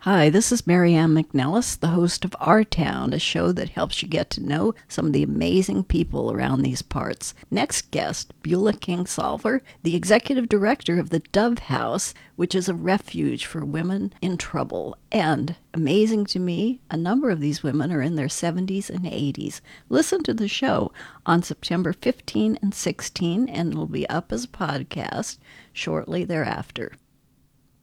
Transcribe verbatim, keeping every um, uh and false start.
Hi, this is Marianne McNellis, the host of Our Town, a show that helps you get to know some of the amazing people around these parts. Next guest, Beulah Kingsolver, the executive director of the Dove House, which is a refuge for women in trouble. And, amazing to me, a number of these women are in their seventies and eighties. Listen to the show on September fifteenth and sixteenth, and it'll be up as a podcast shortly thereafter.